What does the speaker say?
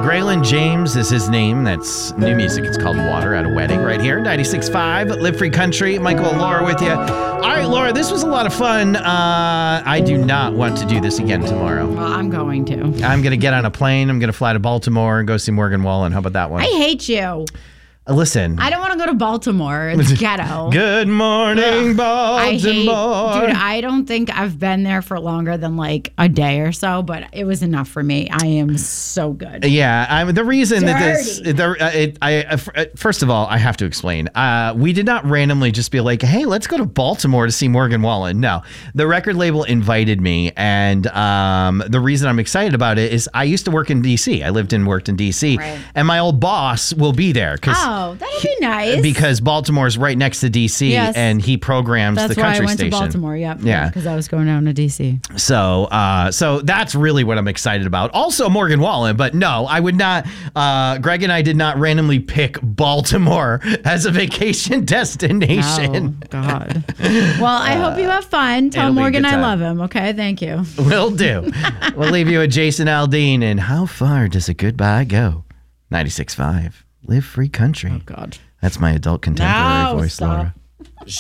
Graylin James is his name. That's new music. It's called Water at a Wedding right here. 96.5, Live Free Country. Michael and Laura with you. All right, Laura, this was a lot of fun. I do not want to do this again tomorrow. Well, I'm going to. I'm going to get on a plane. I'm going to fly to Baltimore and go see Morgan Wallen. How about that one? I hate you. Listen. I don't want to go to Baltimore. It's ghetto. Good morning, Baltimore. Dude, I don't think I've been there for longer than like a day or so, but it was enough for me. I am so good. Yeah, the reason that first of all, I have to explain. We did not randomly just be like, hey, let's go to Baltimore to see Morgan Wallen. No, the record label invited me, and the reason I'm excited about it is I used to work in D.C. I lived and worked in D.C., right. And my old boss will be there. Oh, that'll be nice. Because Baltimore is right next to D.C. Yes. and he programs the country station. That's why I went to Baltimore, Yeah. Because I was going down to D.C. So that's really what I'm excited about. Also Morgan Wallen, but no, I would not. Greg and I did not randomly pick Baltimore as a vacation destination. Oh, God. Well, I hope you have fun. Tell Morgan I love him, okay? Thank you. Will do. We'll leave you with Jason Aldean and How Far Does a Goodbye Go? 96.5. Live Free Country. Oh, God. That's my adult contemporary voice, stop. Laura.